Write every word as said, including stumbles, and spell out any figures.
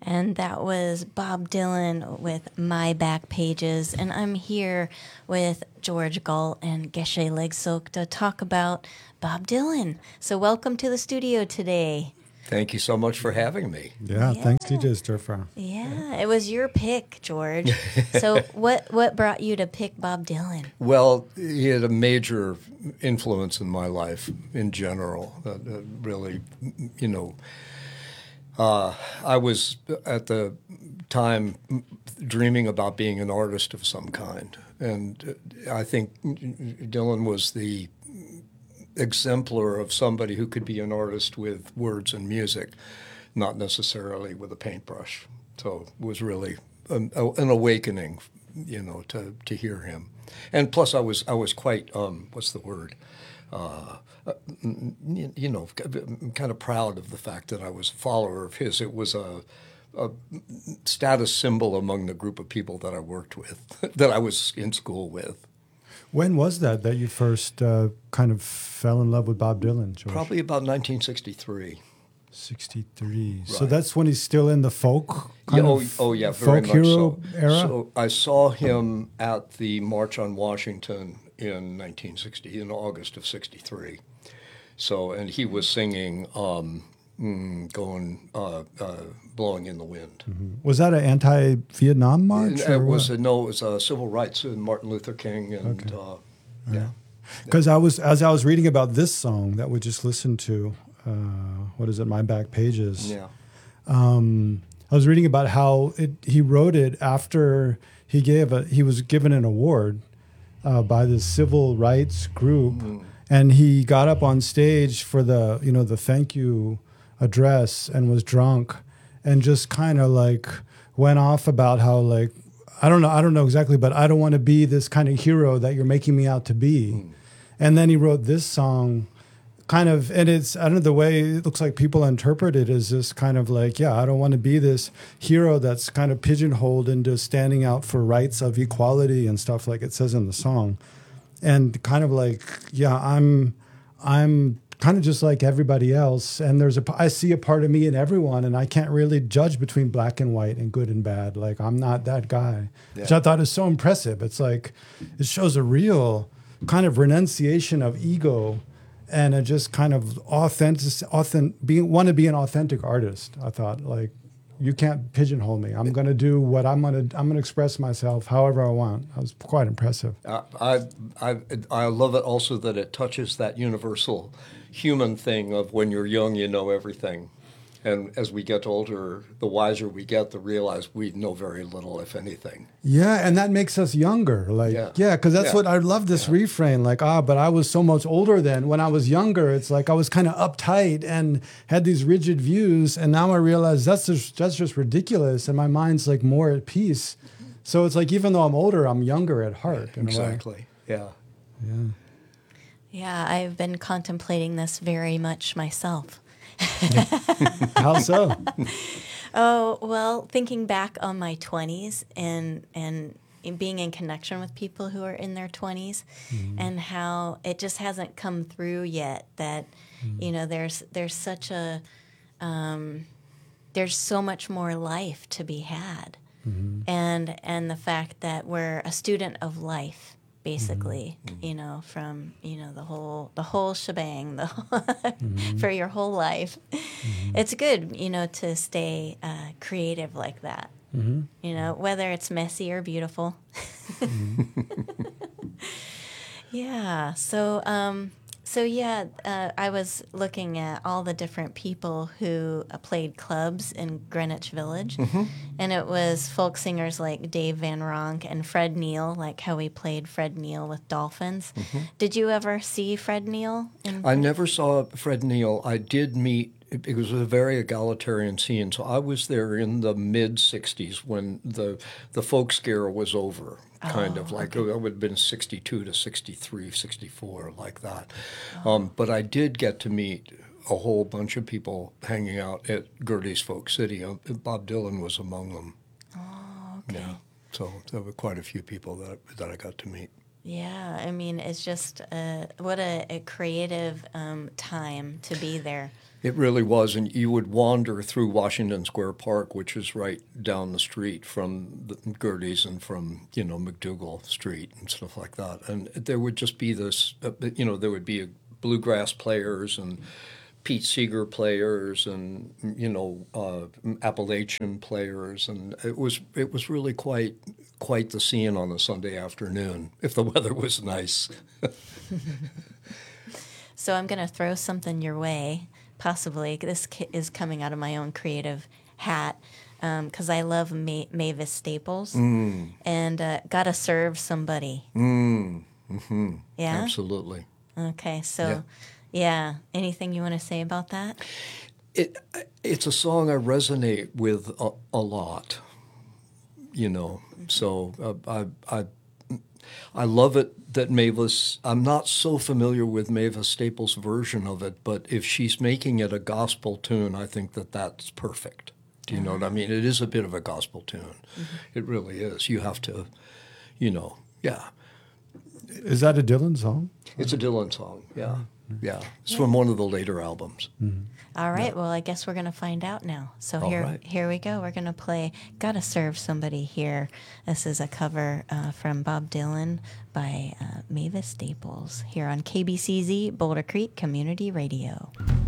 And that was Bob Dylan with My Back Pages. And I'm here with George Galt and Geshe Legsok to talk about Bob Dylan. So welcome to the studio today. Thank you so much for having me. Yeah, yeah. Thanks, D J Stirfra. Yeah, it was your pick, George. So what, what brought you to pick Bob Dylan? Well, he had a major influence in my life in general. Uh, uh, really, you know, uh, I was at the time dreaming about being an artist of some kind. And I think Dylan was the exemplar of somebody who could be an artist with words and music, not necessarily with a paintbrush. So it was really an, an awakening, you know, to, to hear him. And plus, I was I was quite um, what's the word? Uh, you know, I'm kind of proud of the fact that I was a follower of his. It was a, a status symbol among the group of people that I worked with, that I was in school with. When was that that you first uh, kind of fell in love with Bob Dylan, George? Probably about nineteen sixty-three. sixty-three. Right. So that's when he's still in the folk kind yeah, oh, of oh, yeah, very folk much hero so. era? So I saw him at the March on Washington in nineteen sixty, in August of sixty-three. So, and he was singing um, mm, going, uh, uh, Blowing in the Wind. Mm-hmm. Was that an anti-Vietnam march? It, or it was what? a, no, it was uh, civil rights and Martin Luther King and Okay. uh, yeah. Because I was, as I was reading about this song that we just listened to, uh, what is it, My Back Pages? Yeah. Um, I was reading about how it, he wrote it after he gave a, he was given an award uh, by the civil rights group, mm. and he got up on stage for the, you know, the thank you address and was drunk and just kind of like went off about how like, I don't know, I don't know exactly, but I don't want to be this kind of hero that you're making me out to be. Mm. And then he wrote this song kind of, and it's, I don't know, the way it looks like people interpret it is this kind of like, yeah, I don't want to be this hero that's kind of pigeonholed into standing out for rights of equality and stuff like it says in the song. And kind of like, yeah, I'm, I'm kind of just like everybody else. And there's a, I see a part of me in everyone, and I can't really judge between black and white and good and bad. Like, I'm not that guy, yeah. Which I thought is so impressive. It's like, it shows a real kind of renunciation of ego and a just kind of authentic, authentic, being, want to be an authentic artist. I thought, like, you can't pigeonhole me. I'm going to do what I'm going to, I'm going to express myself however I want. I was quite impressive. Uh, I, I, I love it also that it touches that universal human thing of when you're young, you know everything. And as we get older, the wiser we get, the realize we know very little, if anything. Yeah, and that makes us younger. Like, yeah, because yeah, that's yeah. what I love this yeah. refrain. Like, ah, but I was so much older then. When I was younger, it's like I was kind of uptight and had these rigid views. And now I realize that's just, that's just ridiculous. And my mind's like more at peace. So it's like even though I'm older, I'm younger at heart. In exactly. a way. Yeah. Yeah. Yeah, I've been contemplating this very much myself. How so? Oh, well, thinking back on my twenties and and being in connection with people who are in their twenties, mm-hmm. and how it just hasn't come through yet that, mm-hmm. you know, there's there's such a, um, there's so much more life to be had. Mm-hmm. And and the fact that we're a student of life, basically, mm-hmm. you know, from, you know, the whole the whole shebang, the mm-hmm. for your whole life. Mm-hmm. It's good, you know, to stay uh, creative like that. Mm-hmm. You know, whether it's messy or beautiful. Mm-hmm. Yeah. So, um, so yeah, uh, I was looking at all the different people who uh, played clubs in Greenwich Village, mm-hmm. and it was folk singers like Dave Van Ronk and Fred Neil, like how we played Fred Neil with Dolphins. Mm-hmm. Did you ever see Fred Neil? In- I never saw Fred Neil. I did meet. It was a very egalitarian scene. So I was there in the mid sixties when the the folk scare was over, kind oh, of like okay. it would have been sixty-two to sixty-three, sixty-four, like that. Oh. Um, but I did get to meet a whole bunch of people hanging out at Gertie's Folk City. Uh, Bob Dylan was among them. Oh, okay. Yeah. So there were quite a few people that that I got to meet. Yeah, I mean, it's just uh, what a, a creative um, time to be there. It really was, and you would wander through Washington Square Park, which is right down the street from the Gertie's and from, you know, McDougal Street and stuff like that. And there would just be this, uh, you know, there would be bluegrass players and Pete Seeger players and, you know, uh, Appalachian players, and it was it was really quite quite the scene on a Sunday afternoon if the weather was nice. So I'm going to throw something your way. Possibly this ki- is coming out of my own creative hat because um, I love Ma- Mavis Staples mm. and uh, Gotta Serve Somebody. Mm. Mm-hmm. Yeah? Absolutely. Okay, so yeah. yeah. Anything you want to say about that? It It's a song I resonate with a, a lot, you know. So uh, I, I I love it that Mavis, I'm not so familiar with Mavis Staples' version of it, but if she's making it a gospel tune, I think that that's perfect. Do you uh-huh. know what I mean? It is a bit of a gospel tune. Mm-hmm. It really is. You have to, you know, yeah. Is that a Dylan song? It's a Dylan song, yeah. Yeah. It's yeah. from one of the later albums. Mm-hmm. All right. Yeah. Well, I guess we're going to find out now. So All here right. here we go. We're going to play Gotta Serve Somebody here. This is a cover uh, from Bob Dylan by uh, Mavis Staples here on K B C Z, Boulder Creek Community Radio.